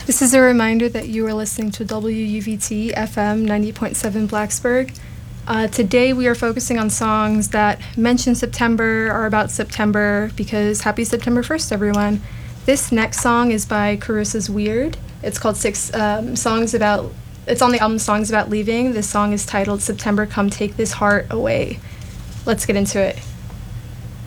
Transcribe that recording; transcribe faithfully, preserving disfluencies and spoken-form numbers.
This is a reminder that you are listening to W U V T F M ninety point seven Blacksburg. Uh, today we are focusing on songs that mention September or about September because happy September first, everyone. This next song is by Carissa's Weird. It's called Six um, Songs About, it's on the album Songs About Leaving. This song is titled September Come Take This Heart Away. Let's get into it.